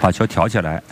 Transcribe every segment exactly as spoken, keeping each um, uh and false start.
把球挑起来。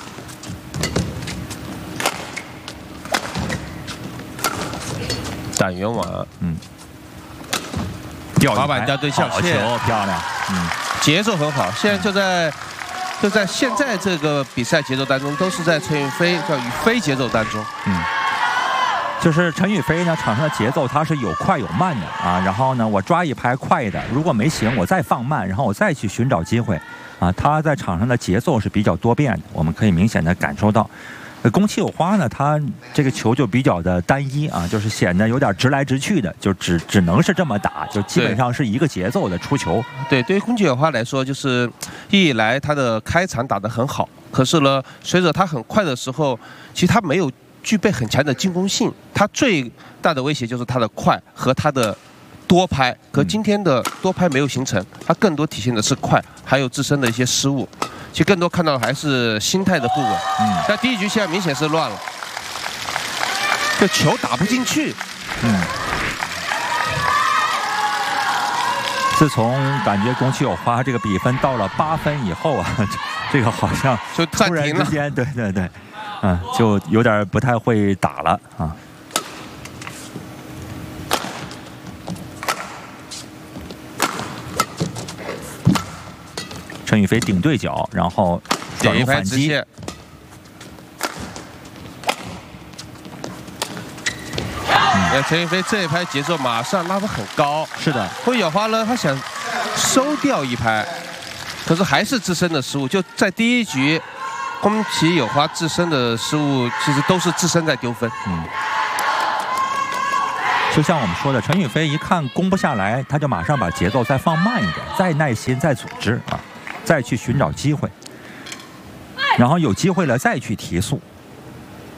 打圆网， 嗯，吊滑板掉对象好球，漂亮，嗯， 节奏很好。现在就在就在现在这个比赛节奏当中，都是在陈雨菲叫与非节奏当中， 嗯。 就是陈雨菲呢，场上的节奏它是有快有慢的啊。然后呢，我抓一拍快的，如果没行，我再放慢，然后我再去寻找机会啊。他在场上的节奏是比较多变的，我们可以明显的感受到。呃，宫崎有花呢，他这个球就比较的单一啊，就是显得有点直来直去的，就只只能是这么打，就基本上是一个节奏的出球。 对，对于宫崎有花来说，就是一以来他的开场打得很好，可是呢，随着他很快的时候，其实他没有 具备很强的进攻性，他最大的威胁就是他的快和他的多拍。可今天的多拍没有形成，他更多体现的是快，还有自身的一些失误。其实更多看到的还是心态的不稳。嗯，但第一局现在明显是乱了，这球打不进去。 嗯，自从感觉宫崎有花这个比分到了八分以后啊，这个好像就突然之间，对对对。 嗯，就有点不太会打了啊。陈雨菲顶对角，然后转入反击。 嗯，陈雨菲这一拍节奏马上拉得很高。是的，宫崎有花呢，他想收掉一拍，可是还是自身的失误。就在第一局， 宫崎有花自身的失误，其实都是自身在丢分。嗯， 就像我们说的，陈雨菲一看攻不下来，他就马上把节奏再放慢一点，再耐心，再组织啊，再去寻找机会，然后有机会了再去提速。